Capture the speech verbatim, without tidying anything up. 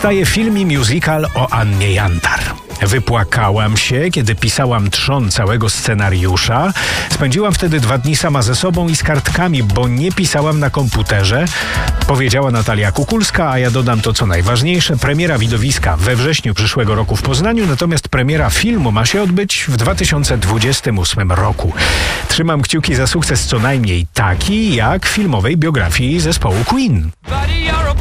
Powstaje film i musical o Annie Jantar. Wypłakałam się, kiedy pisałam trzon całego scenariusza. Spędziłam wtedy dwa dni sama ze sobą i z kartkami, bo nie pisałam na komputerze. Powiedziała Natalia Kukulska, a ja dodam to, co najważniejsze. Premiera widowiska we wrześniu przyszłego roku w Poznaniu, natomiast premiera filmu ma się odbyć w dwa tysiące dwudziestym ósmym roku. Trzymam kciuki za sukces co najmniej taki, jak filmowej biografii zespołu Queen.